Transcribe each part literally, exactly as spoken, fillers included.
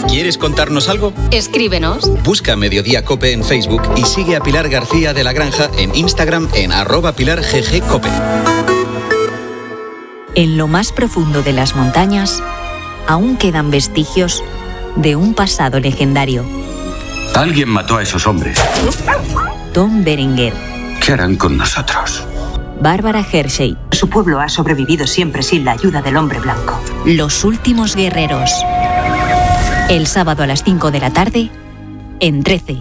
¿Quieres contarnos algo? Escríbenos. Busca Mediodía Cope en Facebook y sigue a Pilar García de la Granja en Instagram en arroba Pilar G G Cope. En lo más profundo de las montañas, aún quedan vestigios de un pasado legendario. Alguien mató a esos hombres. Tom Berenger. ¿Qué harán con nosotros? Bárbara Hershey. Su pueblo ha sobrevivido siempre sin la ayuda del hombre blanco. Los últimos guerreros. El sábado a las cinco de la tarde, en trece.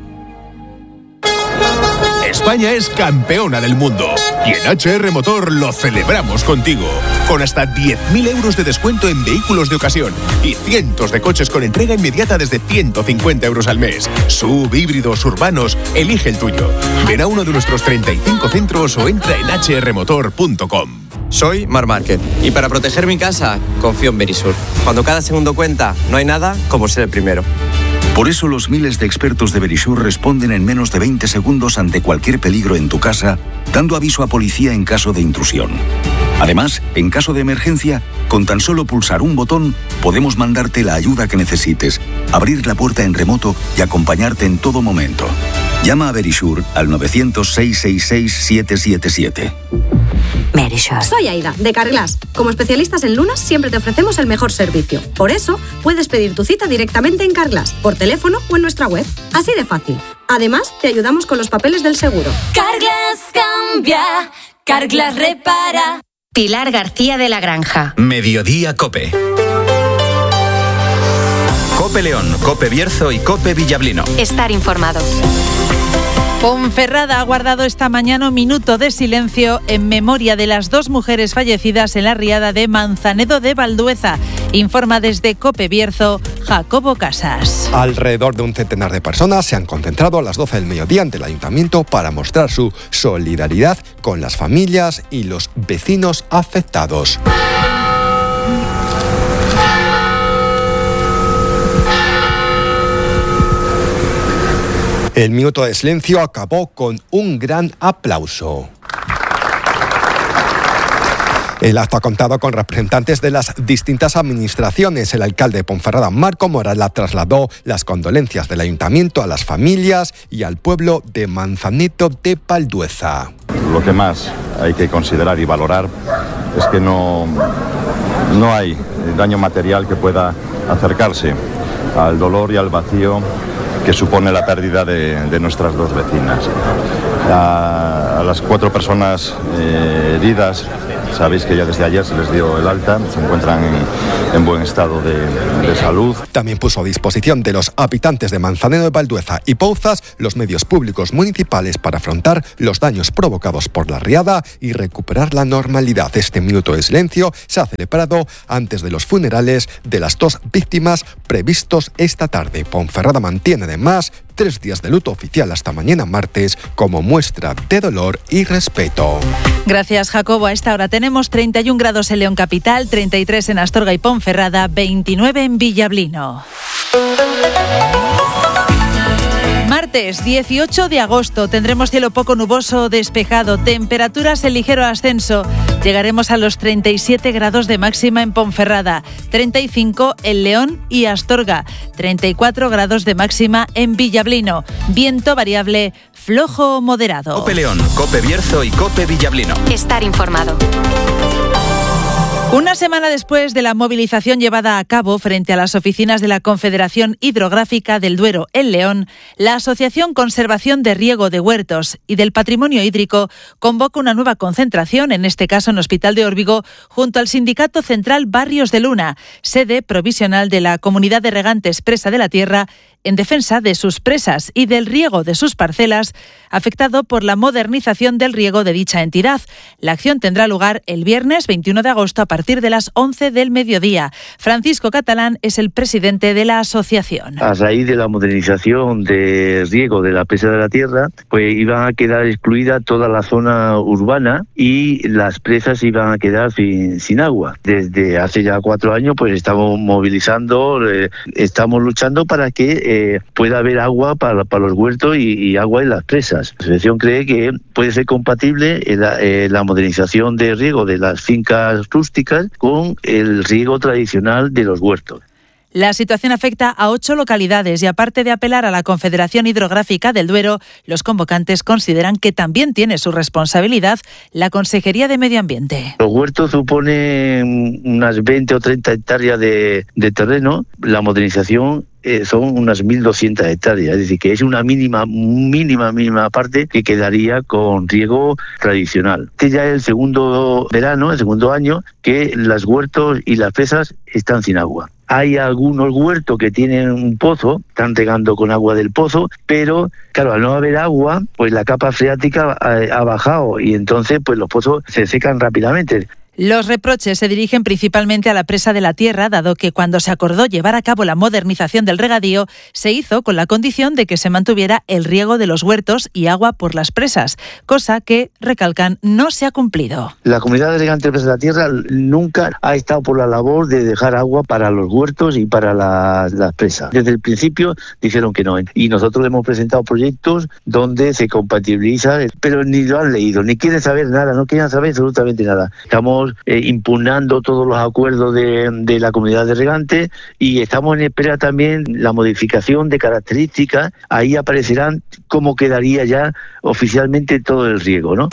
España es campeona del mundo y en H R Motor lo celebramos contigo. Con hasta diez mil euros de descuento en vehículos de ocasión y cientos de coches con entrega inmediata desde ciento cincuenta euros al mes. Sub, híbridos, urbanos, elige el tuyo. Ven a uno de nuestros treinta y cinco centros o entra en h r motor punto com. Soy Mar Márquez y para proteger mi casa confío en Verisur. Cuando cada segundo cuenta, no hay nada como ser el primero. Por eso los miles de expertos de Verisur responden en menos de veinte segundos ante cualquier peligro en tu casa, dando aviso a policía en caso de intrusión. Además, en caso de emergencia, con tan solo pulsar un botón, podemos mandarte la ayuda que necesites, abrir la puerta en remoto y acompañarte en todo momento. Llama a Verisur al nueve cero cero, seis seis seis, siete siete siete. Verisur. Soy Aida, de Carglass. Como especialistas en lunas, siempre te ofrecemos el mejor servicio. Por eso, puedes pedir tu cita directamente en Carglass, por teléfono o en nuestra web. Así de fácil. Además, te ayudamos con los papeles del seguro. Carglass cambia, Carglass repara. Pilar García de la Granja. Mediodía Cope. Cope León, Cope Bierzo y Cope Villablino. Estar informado. Ponferrada ha guardado esta mañana un minuto de silencio en memoria de las dos mujeres fallecidas en la riada de Manzanedo de Valdueza. Informa desde Cope Bierzo, Jacobo Casas. Alrededor de un centenar de personas se han concentrado a las doce del mediodía ante el ayuntamiento para mostrar su solidaridad con las familias y los vecinos afectados. El minuto de silencio acabó con un gran aplauso. El acto ha contado con representantes de las distintas administraciones. El alcalde de Ponferrada, Marco Morala, trasladó las condolencias del ayuntamiento a las familias y al pueblo de Manzanedo de Valdueza. Lo que más hay que considerar y valorar es que no, no hay daño material que pueda acercarse al dolor y al vacío que supone la pérdida de, de nuestras dos vecinas. A, a las cuatro personas eh, heridas, sabéis que ya desde ayer se les dio el alta, se encuentran en, en buen estado de, de salud. También puso a disposición de los habitantes de Manzanedo de Valdueza y Pouzas los medios públicos municipales para afrontar los daños provocados por la riada y recuperar la normalidad. Este minuto de silencio se ha celebrado antes de los funerales de las dos víctimas previstos esta tarde. Ponferrada mantiene además tres días de luto oficial hasta mañana martes como muestra de dolor y respeto. Gracias, Jacobo. A esta hora tenemos treinta y un grados en León Capital, treinta y tres en Astorga y Ponferrada, veintinueve en Villablino. Martes dieciocho de agosto tendremos cielo poco nuboso despejado, temperaturas en ligero ascenso. Llegaremos a los treinta y siete grados de máxima en Ponferrada, treinta y cinco en León y Astorga, treinta y cuatro grados de máxima en Villablino. Viento variable, flojo o moderado. Cope León, Cope Bierzo y Cope Villablino. Estar informado. Una semana después de la movilización llevada a cabo frente a las oficinas de la Confederación Hidrográfica del Duero en León, la Asociación Conservación de Riego de Huertos y del Patrimonio Hídrico convoca una nueva concentración, en este caso en Hospital de Órbigo, junto al Sindicato Central Barrios de Luna, sede provisional de la Comunidad de Regantes Presa de la Tierra, en defensa de sus presas y del riego de sus parcelas, afectado por la modernización del riego de dicha entidad. La acción tendrá lugar el viernes veintiuno de agosto a partir de las once del mediodía. Francisco Catalán es el presidente de la asociación. A raíz de la modernización de riego de la presa de la tierra, pues iban a quedar excluida toda la zona urbana y las presas iban a quedar sin, sin agua. Desde hace ya cuatro años pues estamos movilizando, eh, estamos luchando para que Eh, pueda haber agua para, para los huertos y, y agua en las presas. La asociación cree que puede ser compatible la, eh, la modernización de riego de las fincas rústicas con el riego tradicional de los huertos. La situación afecta a ocho localidades y, aparte de apelar a la Confederación Hidrográfica del Duero, los convocantes consideran que también tiene su responsabilidad la Consejería de Medio Ambiente. Los huertos suponen unas veinte o treinta hectáreas de, de terreno. La modernización eh, son unas mil doscientas hectáreas, es decir, que es una mínima, mínima, mínima parte que quedaría con riego tradicional. Este ya es el segundo verano, el segundo año, que los huertos y las presas están sin agua. Hay algunos huertos que tienen un pozo, están regando con agua del pozo, pero claro, al no haber agua, pues la capa freática ha, ha bajado y entonces pues los pozos se secan rápidamente. Los reproches se dirigen principalmente a la presa de la Tierra, dado que cuando se acordó llevar a cabo la modernización del regadío, se hizo con la condición de que se mantuviera el riego de los huertos y agua por las presas, cosa que, recalcan, no se ha cumplido. La Comunidad de Regantes de Presa de la Tierra nunca ha estado por la labor de dejar agua para los huertos y para las la presas. Desde el principio dijeron que no, y nosotros hemos presentado proyectos donde se compatibiliza, pero ni lo han leído, ni quieren saber nada, no quieren saber absolutamente nada. Estamos Eh, impugnando todos los acuerdos de, de la Comunidad de Regantes y estamos en espera también la modificación de características. Ahí aparecerán cómo quedaría ya oficialmente todo el riego, ¿no?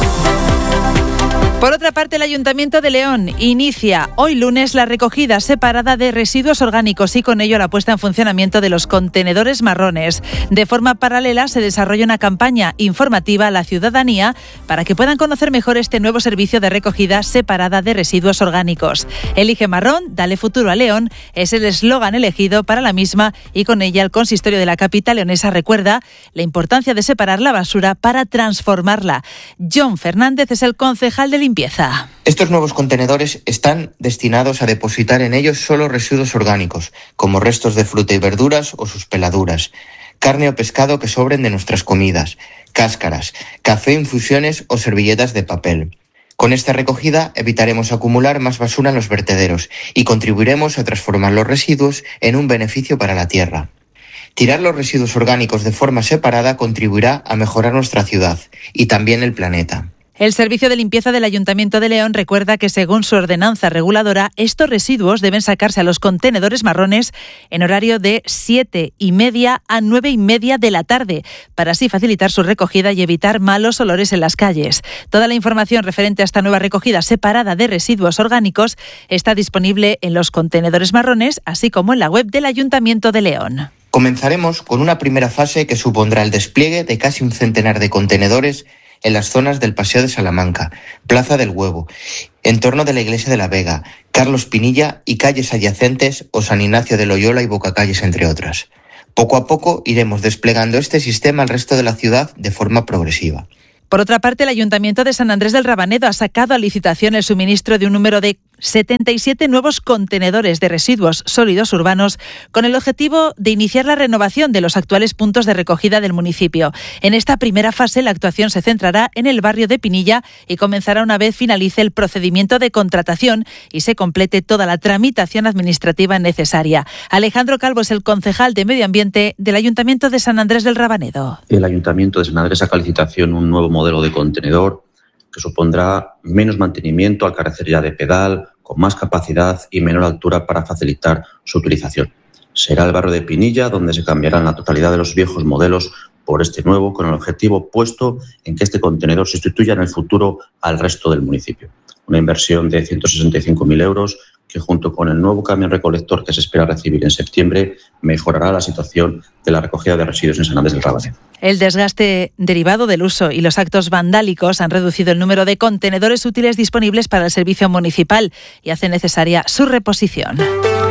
Por otra parte, el Ayuntamiento de León inicia hoy lunes la recogida separada de residuos orgánicos y con ello la puesta en funcionamiento de los contenedores marrones. De forma paralela se desarrolla una campaña informativa a la ciudadanía para que puedan conocer mejor este nuevo servicio de recogida separada de residuos orgánicos. Elige marrón, dale futuro a León es el eslogan elegido para la misma y con ella el consistorio de la capital leonesa recuerda la importancia de separar la basura para transformarla. John Fernández es el concejal de limpieza. Estos nuevos contenedores están destinados a depositar en ellos solo residuos orgánicos, como restos de fruta y verduras o sus peladuras, carne o pescado que sobren de nuestras comidas, cáscaras, café, infusiones o servilletas de papel. Con esta recogida evitaremos acumular más basura en los vertederos y contribuiremos a transformar los residuos en un beneficio para la tierra. Tirar los residuos orgánicos de forma separada contribuirá a mejorar nuestra ciudad y también el planeta. El Servicio de Limpieza del Ayuntamiento de León recuerda que, según su ordenanza reguladora, estos residuos deben sacarse a los contenedores marrones en horario de siete y media a nueve y media de la tarde, para así facilitar su recogida y evitar malos olores en las calles. Toda la información referente a esta nueva recogida separada de residuos orgánicos está disponible en los contenedores marrones, así como en la web del Ayuntamiento de León. Comenzaremos con una primera fase que supondrá el despliegue de casi un centenar de contenedores en las zonas del Paseo de Salamanca, Plaza del Huevo, entorno de la Iglesia de la Vega, Carlos Pinilla y calles adyacentes o San Ignacio de Loyola y Bocacalles, entre otras. Poco a poco iremos desplegando este sistema al resto de la ciudad de forma progresiva. Por otra parte, el Ayuntamiento de San Andrés del Rabanedo ha sacado a licitación el suministro de un número de setenta y siete nuevos contenedores de residuos sólidos urbanos con el objetivo de iniciar la renovación de los actuales puntos de recogida del municipio. En esta primera fase, la actuación se centrará en el barrio de Pinilla y comenzará una vez finalice el procedimiento de contratación y se complete toda la tramitación administrativa necesaria. Alejandro Calvo es el concejal de Medio Ambiente del Ayuntamiento de San Andrés del Rabanedo. El Ayuntamiento de San Andrés saca a licitación un nuevo modelo de contenedor que supondrá menos mantenimiento al carecer ya de pedal, con más capacidad y menor altura para facilitar su utilización. Será el barrio de Pinilla donde se cambiarán la totalidad de los viejos modelos por este nuevo, con el objetivo puesto en que este contenedor sustituya en el futuro al resto del municipio. Una inversión de ciento sesenta y cinco mil euros que, junto con el nuevo camión recolector que se espera recibir en septiembre, mejorará la situación de la recogida de residuos en San Andrés del Rabanedo. El desgaste derivado del uso y los actos vandálicos han reducido el número de contenedores útiles disponibles para el servicio municipal y hace necesaria su reposición.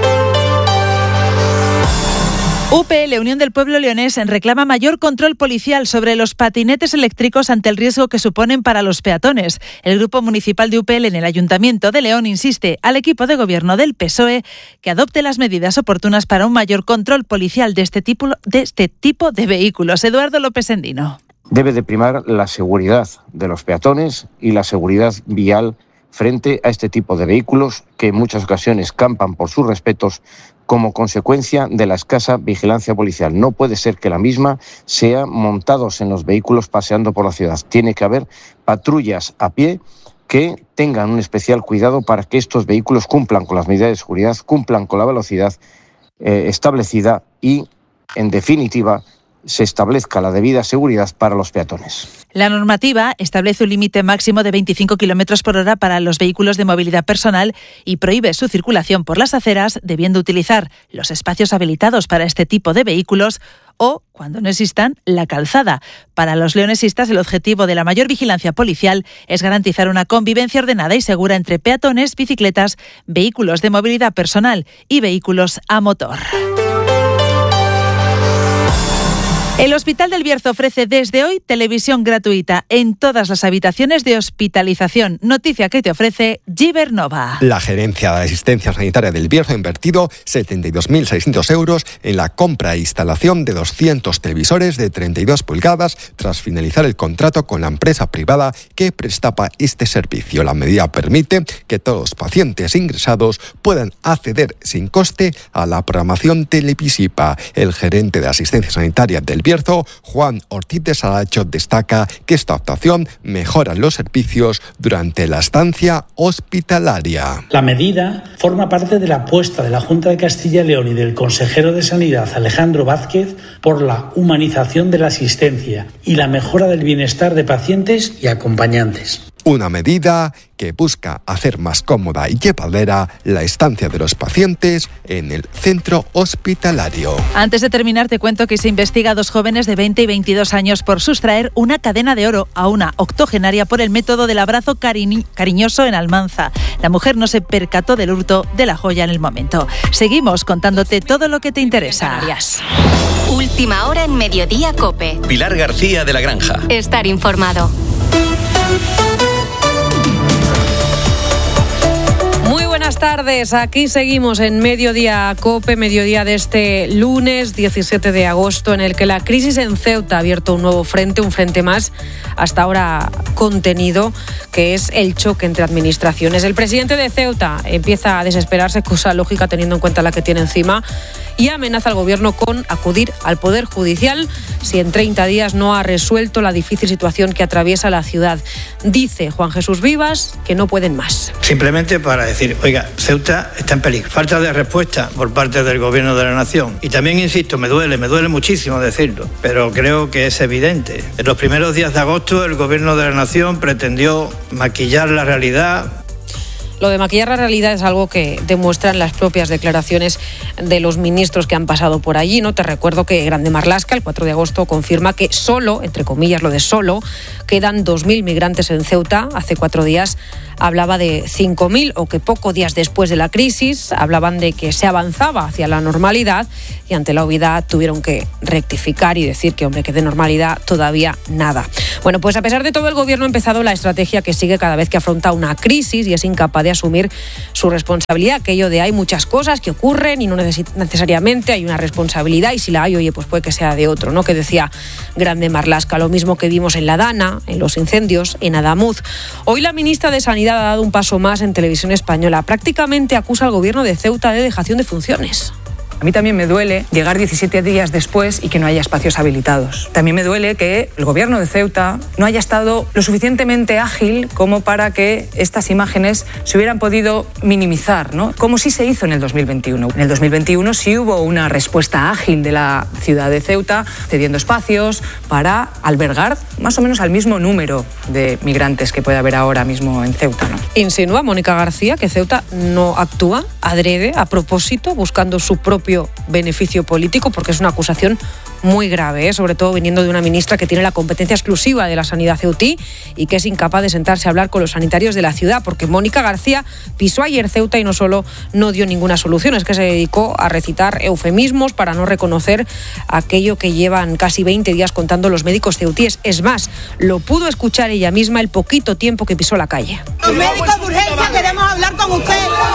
U P L, Unión del Pueblo Leonés, reclama mayor control policial sobre los patinetes eléctricos ante el riesgo que suponen para los peatones. El Grupo Municipal de U P L en el Ayuntamiento de León insiste al equipo de gobierno del P S O E que adopte las medidas oportunas para un mayor control policial de este tipo de, este tipo de vehículos. Eduardo López Endino. Debe de primar la seguridad de los peatones y la seguridad vial frente a este tipo de vehículos que en muchas ocasiones campan por sus respetos como consecuencia de la escasa vigilancia policial. No puede ser que la misma sea montados en los vehículos paseando por la ciudad. Tiene que haber patrullas a pie que tengan un especial cuidado para que estos vehículos cumplan con las medidas de seguridad, cumplan con la velocidad eh, establecida y, en definitiva, se establezca la debida seguridad para los peatones. La normativa establece un límite máximo de veinticinco kilómetros por hora para los vehículos de movilidad personal y prohíbe su circulación por las aceras, debiendo utilizar los espacios habilitados para este tipo de vehículos o, cuando no existan, la calzada. Para los leonesistas, el objetivo de la mayor vigilancia policial es garantizar una convivencia ordenada y segura entre peatones, bicicletas, vehículos de movilidad personal y vehículos a motor. El Hospital del Bierzo ofrece desde hoy televisión gratuita en todas las habitaciones de hospitalización. Noticia que te ofrece Gibernova. La Gerencia de Asistencia Sanitaria del Bierzo ha invertido setenta y dos mil seiscientos euros en la compra e instalación de doscientos televisores de treinta y dos pulgadas tras finalizar el contrato con la empresa privada que prestaba este servicio. La medida permite que todos los pacientes ingresados puedan acceder sin coste a la programación televisiva. El gerente de Asistencia Sanitaria del Bierzo, Juan Ortiz de Saracho, destaca que esta actuación mejora los servicios durante la estancia hospitalaria. La medida forma parte de la apuesta de la Junta de Castilla y León y del consejero de Sanidad, Alejandro Vázquez, por la humanización de la asistencia y la mejora del bienestar de pacientes y acompañantes. Una medida que busca hacer más cómoda y llevadera la estancia de los pacientes en el centro hospitalario. Antes de terminar, te cuento que se investiga a dos jóvenes de veinte y veintidós años por sustraer una cadena de oro a una octogenaria por el método del abrazo cariño, cariñoso en Almanza. La mujer no se percató del hurto de la joya en el momento. Seguimos contándote todo lo que te interesa. Última hora en Mediodía COPE. Pilar García de la Granja. Estar informado. Buenas tardes, aquí seguimos en Mediodía COPE, mediodía de este lunes diecisiete de agosto, en el que la crisis en Ceuta ha abierto un nuevo frente, un frente más hasta ahora contenido, que es el choque entre administraciones. El presidente de Ceuta empieza a desesperarse, cosa lógica teniendo en cuenta la que tiene encima, y amenaza al gobierno con acudir al Poder Judicial si en treinta días no ha resuelto la difícil situación que atraviesa la ciudad. Dice Juan Jesús Vivas que no pueden más. Simplemente para decir, oiga, Ceuta está en peligro. Falta de respuesta por parte del Gobierno de la Nación. Y también, insisto, me duele, me duele muchísimo decirlo, pero creo que es evidente. En los primeros días de agosto el Gobierno de la Nación pretendió maquillar la realidad. Lo de maquillar la realidad es algo que demuestran las propias declaraciones de los ministros que han pasado por allí, ¿no? Te recuerdo que Grande Marlaska, el cuatro de agosto, confirma que solo, entre comillas lo de solo, quedan dos mil migrantes en Ceuta. Hace cuatro días hablaba de cinco mil, o que pocos días después de la crisis hablaban de que se avanzaba hacia la normalidad, y ante la obviedad tuvieron que rectificar y decir que, hombre, que de normalidad todavía nada. Bueno, pues a pesar de todo, el gobierno ha empezado la estrategia que sigue cada vez que afronta una crisis y es incapaz de asumir su responsabilidad. Aquello de hay muchas cosas que ocurren y no necesariamente hay una responsabilidad, y si la hay, oye, pues puede que sea de otro, ¿no? Que decía Grande Marlaska, lo mismo que vimos en La Dana, en los incendios, en Adamuz. Hoy la ministra de Sanidad ha dado un paso más en Televisión Española. Prácticamente acusa al gobierno de Ceuta de dejación de funciones. A mí también me duele llegar diecisiete días después y que no haya espacios habilitados. También me duele que el gobierno de Ceuta no haya estado lo suficientemente ágil como para que estas imágenes se hubieran podido minimizar, ¿no? Como sí se hizo en el dos mil veintiuno. En el dos mil veintiuno sí hubo una respuesta ágil de la ciudad de Ceuta, cediendo espacios para albergar más o menos al mismo número de migrantes que puede haber ahora mismo en Ceuta, ¿no? Insinúa Mónica García que Ceuta no actúa adrede, a propósito, buscando su propio beneficio político, porque es una acusación muy grave, ¿eh? Sobre todo viniendo de una ministra que tiene la competencia exclusiva de la sanidad ceutí y que es incapaz de sentarse a hablar con los sanitarios de la ciudad, porque Mónica García pisó ayer Ceuta y no solo no dio ninguna solución, es que se dedicó a recitar eufemismos para no reconocer aquello que llevan casi veinte días contando los médicos ceutíes. Es más, lo pudo escuchar ella misma el poquito tiempo que pisó la calle. Los médicos de urgencia queremos hablar con usted.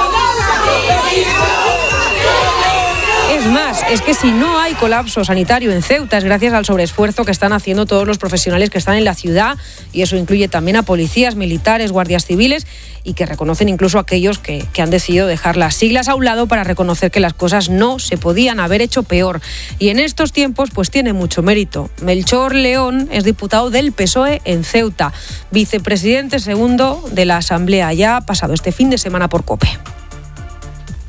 Es más, es que si no hay colapso sanitario en Ceuta es gracias al sobreesfuerzo que están haciendo todos los profesionales que están en la ciudad, y eso incluye también a policías, militares, guardias civiles, y que reconocen incluso a aquellos que, que han decidido dejar las siglas a un lado para reconocer que las cosas no se podían haber hecho peor. Y en estos tiempos pues tiene mucho mérito. Melchor León es diputado del P S O E en Ceuta, vicepresidente segundo de la Asamblea, ya ha pasado este fin de semana por COPE.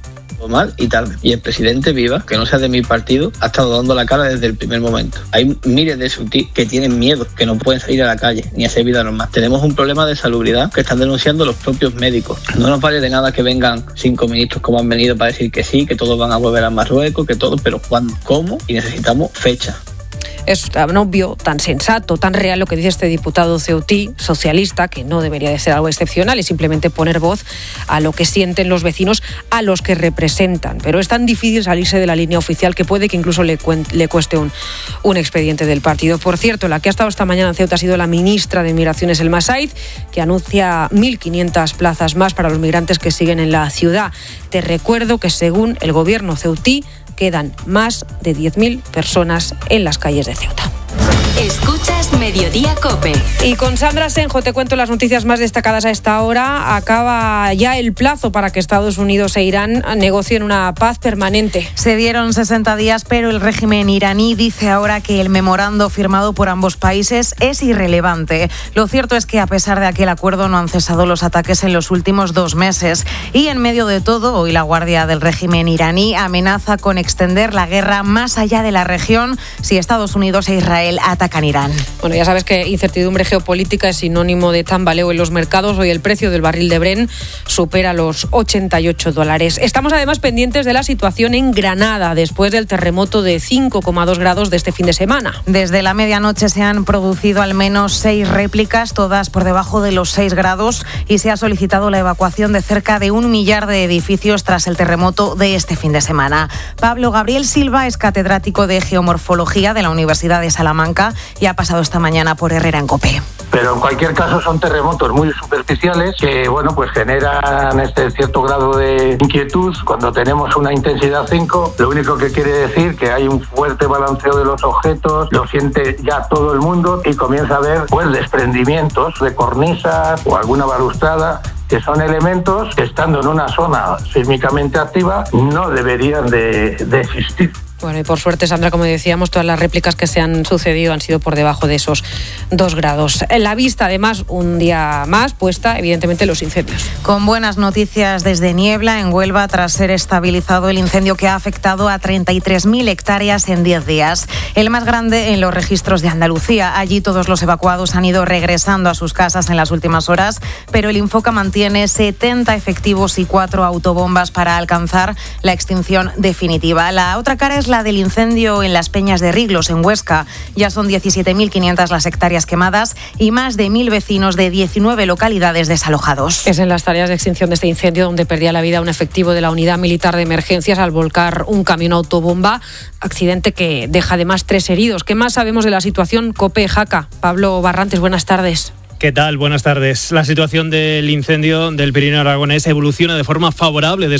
mal y tarde. Y el presidente Viva, que no sea de mi partido, ha estado dando la cara desde el primer momento. Hay miles de Ceutí que tienen miedo, que no pueden salir a la calle ni hacer vida normal. Tenemos un problema de salubridad que están denunciando los propios médicos. No nos vale de nada que vengan cinco ministros como han venido para decir que sí, que todos van a volver a Marruecos, que todo, pero ¿cuándo? ¿Cómo? Y necesitamos fecha. Es tan obvio, tan sensato, tan real lo que dice este diputado ceutí, socialista, que no debería de ser algo excepcional, es simplemente poner voz a lo que sienten los vecinos a los que representan. Pero es tan difícil salirse de la línea oficial que puede que incluso le, cuen- le cueste un, un expediente del partido. Por cierto, la que ha estado esta mañana en Ceuta ha sido la ministra de Migraciones, Elma Said, que anuncia mil quinientas plazas más para los migrantes que siguen en la ciudad. Te recuerdo que según el gobierno ceutí, quedan más de diez mil personas en las calles de Ceuta. Escuchas Mediodía COPE. Y con Sandra Senjo te cuento las noticias más destacadas a esta hora. Acaba ya el plazo para que Estados Unidos e Irán negocien una paz permanente. Se dieron sesenta días, pero el régimen iraní dice ahora que el memorando firmado por ambos países es irrelevante. Lo cierto es que a pesar de aquel acuerdo no han cesado los ataques en los últimos dos meses. Y en medio de todo, hoy la guardia del régimen iraní amenaza con extender la guerra más allá de la región si Estados Unidos e Israel atacan Irán. Bueno, ya sabes que incertidumbre geopolítica es sinónimo de tambaleo en los mercados. Hoy el precio del barril de Brent supera los ochenta y ocho dólares. Estamos además pendientes de la situación en Granada después del terremoto de cinco coma dos grados de este fin de semana. Desde la medianoche se han producido al menos seis réplicas, todas por debajo de los seis grados, y se ha solicitado la evacuación de cerca de un millar de edificios tras el terremoto de este fin de semana. Pablo Gabriel Silva es catedrático de Geomorfología de la Universidad de Salamanca y ha pasado esta mañana por Herrera en COPE. Pero en cualquier caso son terremotos muy superficiales que, bueno, pues generan este cierto grado de inquietud. Cuando tenemos una intensidad cinco, lo único que quiere decir que hay un fuerte balanceo de los objetos, lo siente ya todo el mundo y comienza a haber, pues, desprendimientos de cornisas o alguna balustrada, que son elementos que, estando en una zona sísmicamente activa, no deberían de, de existir. Bueno, y por suerte, Sandra, como decíamos, todas las réplicas que se han sucedido han sido por debajo de esos dos grados. En la vista, además, un día más puesta, evidentemente, los incendios. Con buenas noticias desde Niebla, en Huelva, tras ser estabilizado el incendio que ha afectado a treinta y tres mil hectáreas en diez días. El más grande en los registros de Andalucía. Allí todos los evacuados han ido regresando a sus casas en las últimas horas, pero el Infoca mantiene setenta efectivos y cuatro autobombas para alcanzar la extinción definitiva. La otra cara es la del incendio en las Peñas de Riglos, en Huesca. Ya son diecisiete mil quinientas las hectáreas quemadas y más de mil vecinos de diecinueve localidades desalojados. Es en las tareas de extinción de este incendio donde perdía la vida un efectivo de la Unidad Militar de Emergencias al volcar un camión autobomba, accidente que deja además tres heridos. ¿Qué más sabemos de la situación? COPE, Jaca. Pablo Barrantes, buenas tardes. ¿Qué tal? Buenas tardes. La situación del incendio del Pirineo aragonés evoluciona de forma favorable